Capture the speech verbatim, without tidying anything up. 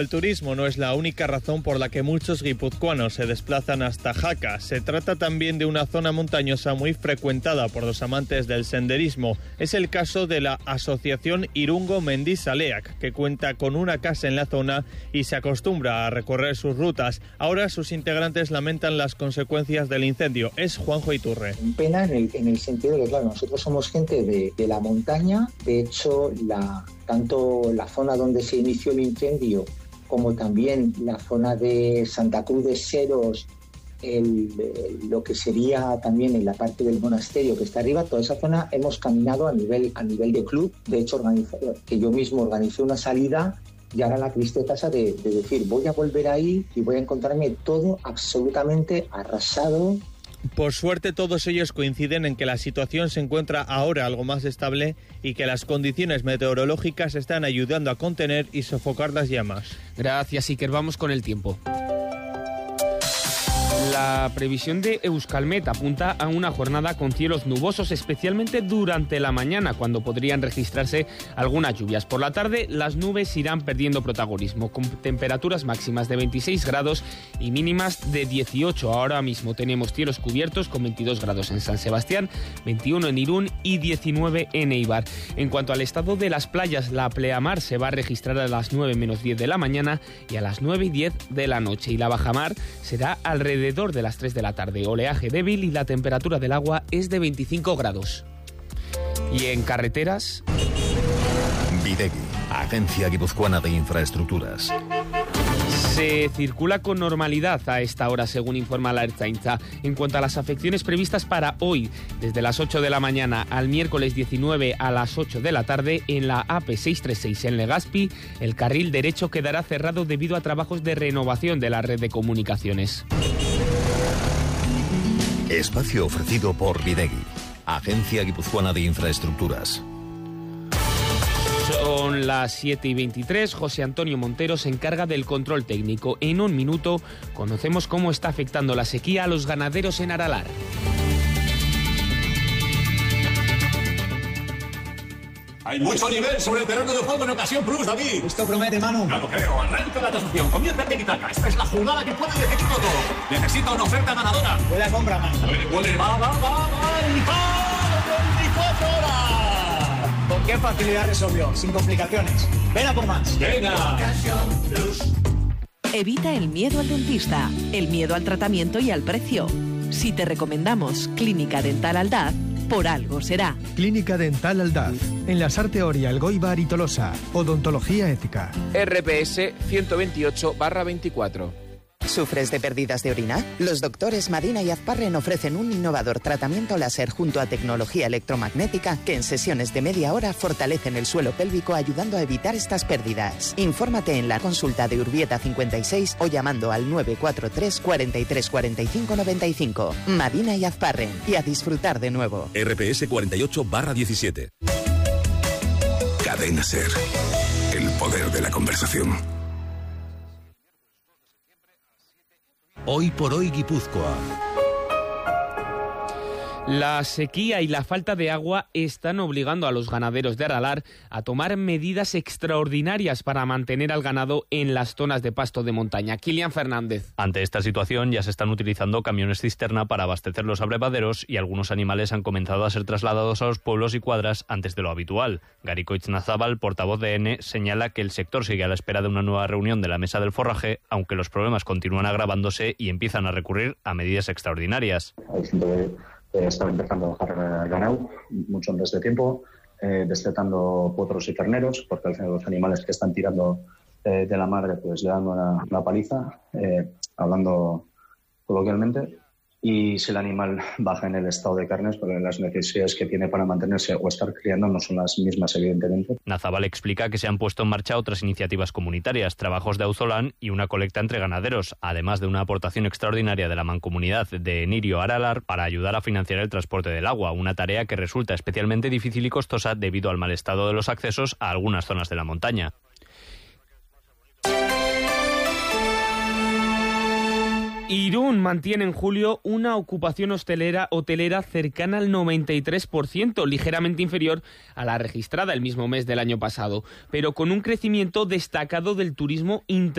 El turismo no es la única razón por la que muchos guipuzcoanos se desplazan hasta Jaca. Se trata también de una zona montañosa muy frecuentada por los amantes del senderismo. Es el caso de la Asociación Irungo Mendizaleak, que cuenta con una casa en la zona y se acostumbra a recorrer sus rutas. Ahora sus integrantes lamentan las consecuencias del incendio. Es Juanjo Iturre. Pena en el, en el sentido de que, claro, nosotros somos gente de, de la montaña. De hecho, la, tanto la zona donde se inició el incendio como también la zona de Santa Cruz de Seros, el, el, lo que sería también en la parte del monasterio que está arriba, toda esa zona hemos caminado a nivel, a nivel de club. De hecho, organizé, que yo mismo organicé una salida y ahora la tristeza de, de decir, voy a volver ahí y voy a encontrarme todo absolutamente arrasado. Por suerte, todos ellos coinciden en que la situación se encuentra ahora algo más estable y que las condiciones meteorológicas están ayudando a contener y sofocar las llamas. Gracias, Iker. Vamos con el tiempo. La previsión de Euskalmet apunta a una jornada con cielos nubosos, especialmente durante la mañana, cuando podrían registrarse algunas lluvias. Por la tarde, las nubes irán perdiendo protagonismo, con temperaturas máximas de veintiséis grados y mínimas de dieciocho. Ahora mismo tenemos cielos cubiertos con veintidós grados en San Sebastián, veintiuno en Irún y diecinueve en Eibar. En cuanto al estado de las playas, la pleamar se va a registrar a las nueve menos diez de la mañana y a las nueve y diez de la noche, y la bajamar será alrededor de las tres de la tarde. Oleaje débil y la temperatura del agua es de veinticinco grados. Y en carreteras... Bidegui, Agencia Guipuzcoana de Infraestructuras. Se circula con normalidad a esta hora, según informa la Ertzaintza. En cuanto a las afecciones previstas para hoy, desde las ocho de la mañana al miércoles diecinueve a las ocho de la tarde, en la A P seiscientos treinta y seis en Legazpi, el carril derecho quedará cerrado debido a trabajos de renovación de la red de comunicaciones. Espacio ofrecido por Bidegui, Agencia Guipuzcoana de Infraestructuras. Son las siete y veintitrés, José Antonio Montero se encarga del control técnico. En un minuto conocemos cómo está afectando la sequía a los ganaderos en Aralar. Hay mucho nivel sobre el terreno de juego en ocasión plus, David. Esto promete, Manu. No lo creo. Arranca la tasación. Comienza Tiki-Taka. Esta es la jugada que puede definirlo todo. Necesita una oferta ganadora. Puede compra, Manu. Puede, puede. Va, va, va, va. Y va. veinticuatro horas. ¿Con qué facilidad resolvió? Sin complicaciones. Ven a por más. Venga. Evita el miedo al dentista, el miedo al tratamiento y al precio. Si te recomendamos Clínica Dental Aldaz, por algo será. Clínica Dental Aldaz, en la Sarteoria, Elgoibar y Tolosa. Odontología ética. R P S ciento veintiocho barra veinticuatro. ¿Sufres de pérdidas de orina? Los doctores Madina y Azparren ofrecen un innovador tratamiento láser junto a tecnología electromagnética que en sesiones de media hora fortalecen el suelo pélvico ayudando a evitar estas pérdidas. Infórmate en la consulta de Urbieta cincuenta y seis o llamando al nueve cuatro tres, cuarenta y tres, cuarenta y cinco, noventa y cinco. Madina y Azparren, y a disfrutar de nuevo. R P S cuarenta y ocho barra diecisiete. Cadena SER. El poder de la conversación. Hoy por hoy Guipúzcoa. La sequía y la falta de agua están obligando a los ganaderos de Aralar a tomar medidas extraordinarias para mantener al ganado en las zonas de pasto de montaña. Kilian Fernández. Ante esta situación ya se están utilizando camiones cisterna para abastecer los abrevaderos y algunos animales han comenzado a ser trasladados a los pueblos y cuadras antes de lo habitual. Gariko Itznazábal, portavoz de E N, señala que el sector sigue a la espera de una nueva reunión de la mesa del forraje, aunque los problemas continúan agravándose y empiezan a recurrir a medidas extraordinarias. Eh, estaba empezando a bajar el ganado mucho antes de tiempo, eh, destetando potros y terneros, porque al final los animales que están tirando eh, de la madre pues le dan una, una paliza, eh, hablando coloquialmente. Y si el animal baja en el estado de carnes, porque las necesidades que tiene para mantenerse o estar criando no son las mismas, evidentemente. Nazabal explica que se han puesto en marcha otras iniciativas comunitarias, trabajos de Auzolán y una colecta entre ganaderos, además de una aportación extraordinaria de la mancomunidad de Enirio Aralar para ayudar a financiar el transporte del agua, una tarea que resulta especialmente difícil y costosa debido al mal estado de los accesos a algunas zonas de la montaña. Irún mantiene en julio una ocupación hostelera, hotelera cercana al noventa y tres por ciento, ligeramente inferior a la registrada el mismo mes del año pasado, pero con un crecimiento destacado del turismo internacional.